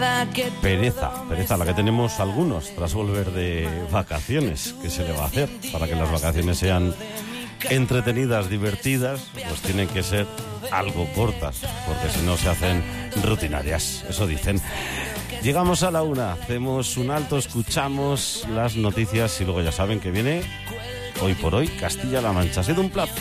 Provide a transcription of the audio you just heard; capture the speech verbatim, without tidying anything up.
Pereza, pereza la que tenemos algunos tras volver de vacaciones. ¿Qué se le va a hacer? Para que las vacaciones sean entretenidas, divertidas, pues tienen que ser algo cortas, porque si no se hacen rutinarias, eso dicen. Llegamos a la una, hacemos un alto, escuchamos las noticias y luego ya saben que viene Hoy por Hoy Castilla-La Mancha. Ha sido un placer.